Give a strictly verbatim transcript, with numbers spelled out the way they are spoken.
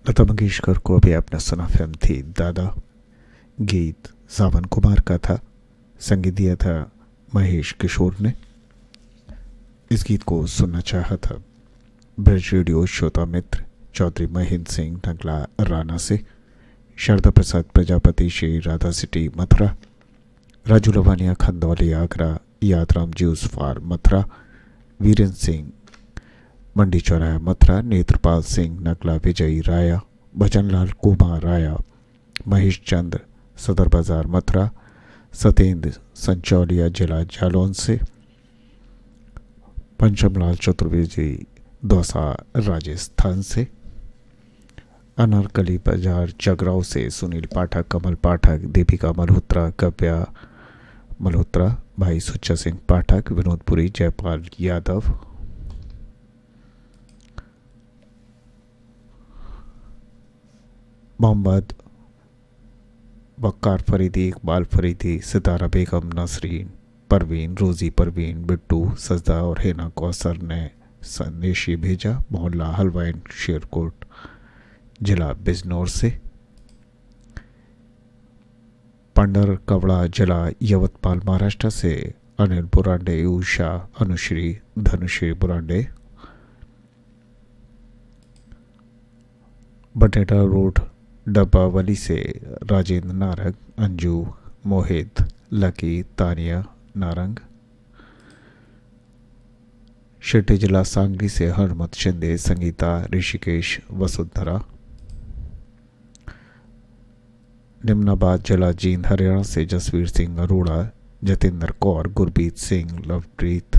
लता मंगेशकर को अभी आपने सुना, फिल्म थी दादा। गीत सावन कुमार का था, संगीत दिया था महेश किशोर ने। इस गीत को सुनना चाहा था ब्रज रेडियो श्रोता मित्र चौधरी महेंद्र सिंह नगला राना से, शारदा प्रसाद प्रजापति श्री राधा सिटी मथुरा, राजू लवानिया खंदौली आगरा, यादराम जूस फार मथुरा, वीरेंद्र सिंह मंडी चौराहा मथुरा, नेत्रपाल सिंह नगला विजयी राया, भजनलाल कुमार राया, महेश चंद्र सदर बाजार मथुरा, सत्येंद्र संचौलिया जिला जालौन से, पंचमलाल चतुर्वेदी दौसा राजस्थान से, अनारकली बाजार जगराव से सुनील पाठक, कमल पाठक, दीपिका मल्होत्रा, कव्या मल्होत्रा, भाई सुच्चा सिंह पाठक, विनोदपुरी, जयपाल यादव, मोहम्मद वक्कार फरीदी, इकबाल फरीदी, सितारा बेगम, नसरीन परवीन, रोजी परवीन, बिट्टू सजदा और हेना कौसर ने संदेश ये भेजा। मोहल्ला हलवाइन शेरकोट जिला बिजनौर से, पंडर कवड़ा जिला यवतमाल महाराष्ट्र से अनिल बुरांडे, उषा, अनुश्री, धनुश्री बुरांडे, बटेटा रोड डब्बावली से राजेंद्र नारंग, अंजू, मोहित, लकी, तानिया नारंग, शेट्टी जिला सांगली से हरमत शिंदे, संगीता, ऋषिकेश, वसुंधरा, निम्नाबाद जिला जींद हरियाणा से जसवीर सिंह अरोड़ा, जतेंद्र कौर, गुरबीत सिंह, लवप्रीत,